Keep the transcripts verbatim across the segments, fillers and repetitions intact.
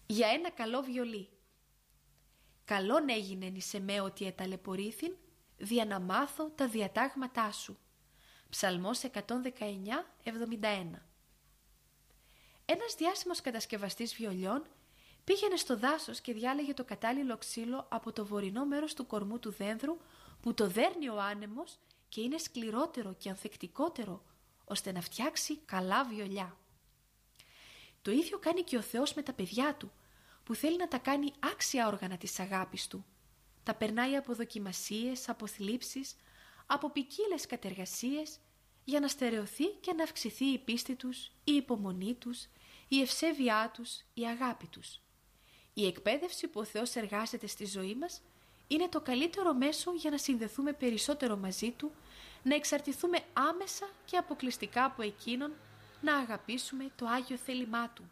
Για ένα καλό βιολί. Καλόν έγινεν εις εμέ ότι εταλαιπωρήθην, δια να μάθω τα διατάγματά σου. Ψαλμός εκατόν δεκαεννιά εβδομήντα ένα. Ένας διάσημος κατασκευαστής βιολιών πήγαινε στο δάσος και διάλεγε το κατάλληλο ξύλο από το βορεινό μέρος του κορμού του δένδρου που το δέρνει ο άνεμος και είναι σκληρότερο και ανθεκτικότερο ώστε να φτιάξει καλά βιολιά. Το ίδιο κάνει και ο Θεός με τα παιδιά του, που θέλει να τα κάνει άξια όργανα της αγάπης του. Τα περνάει από δοκιμασίες, από θλίψεις, από ποικίλες κατεργασίες για να στερεωθεί και να αυξηθεί η πίστη τους, η υπομονή τους, η ευσέβειά τους, η αγάπη τους. Η εκπαίδευση που ο Θεός εργάζεται στη ζωή μας είναι το καλύτερο μέσο για να συνδεθούμε περισσότερο μαζί Του, να εξαρτηθούμε άμεσα και αποκλειστικά από Εκείνον, να αγαπήσουμε το Άγιο θέλημά Του.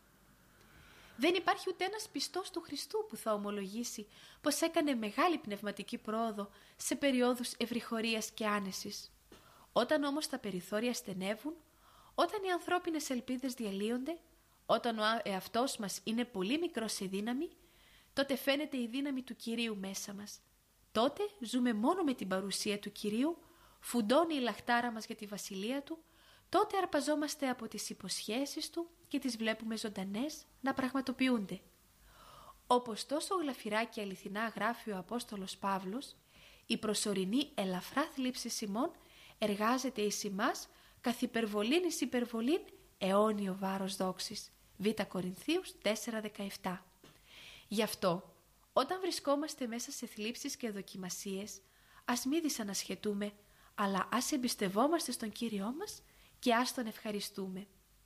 Δεν υπάρχει ούτε ένας πιστός του Χριστού που θα ομολογήσει πως έκανε μεγάλη πνευματική πρόοδο σε περιόδους ευρυχωρίας και άνεσης. Όταν όμως τα περιθώρια στενεύουν, όταν οι ανθρώπινες ελπίδες διαλύονται, όταν ο εαυτός μας είναι πολύ μικρός σε δύναμη, τότε φαίνεται η δύναμη του Κυρίου μέσα μας. Τότε ζούμε μόνο με την παρουσία του Κυρίου, φουντώνει η λαχτάρα μας για τη βασιλεία Του, τότε αρπαζόμαστε από τις υποσχέσεις Του και τις βλέπουμε ζωντανές να πραγματοποιούνται. Όπως τόσο γλαφυρά και αληθινά γράφει ο Απόστολος Παύλος, η προσωρινή ελαφρά θλίψη ημών εργάζεται εις ημάς καθ' υπερβολήν εις υπερβολήν αιώνιο βάρος δόξης. Β Κορινθίους τέσσερα δεκαεπτά. Γι' αυτό, όταν βρισκόμαστε μέσα σε θλίψεις και δοκιμασίες, ας μη δυσανασχετούμε, αλλά ας εμπιστευόμαστε στον Κύριό μας και ας Τον ευχαριστούμε.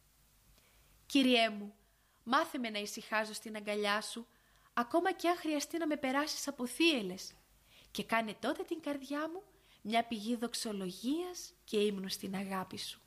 Κυριέ μου, μάθε με να ησυχάζω στην αγκαλιά Σου, ακόμα και αν χρειαστεί να με περάσεις από θύελλες, και κάνε τότε την καρδιά μου μια πηγή δοξολογίας και ύμνου στην αγάπη Σου.